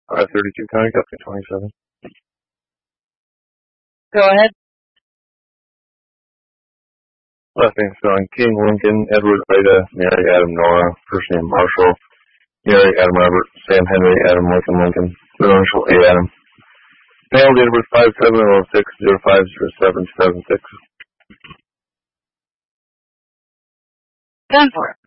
532 County Cupcake 27. Go ahead. Last name spelling King Lincoln, Edward Ida, Mary Adam Nora, first name Marshall, Mary Adam Robert, Sam Henry Adam Lincoln Lincoln, middle initial A Adam. Male date of birth 5706050776. Done for it.